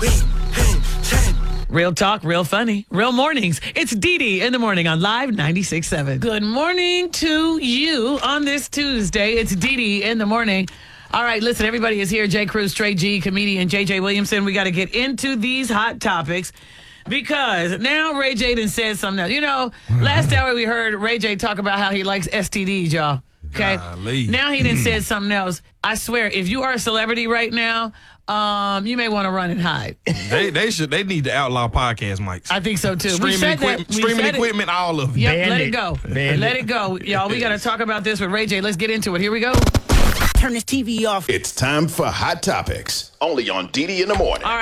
Real talk, real funny, real mornings. It's Dee Dee in the morning on Live 96.7. Good morning to you on this Tuesday. It's Dee Dee in the morning. All right, listen, everybody is here. J. Cruz, Trey G, comedian JJ Williamson. We got to get into these hot topics because now Ray J done said something else. You know, last hour we heard Ray J talk about how he likes STDs, y'all. Okay? Golly. Now he done said something else. I swear, if you are a celebrity right now, you may want to run and hide. They need to outlaw podcast mics. I think so too. Streaming equipment, all of it. Yep, let it go. Let it go. Y'all, we got to talk about this with Ray J. Let's get into it. Here we go. Turn this TV off. It's time for Hot Topics, only on Dee Dee in the morning. All right.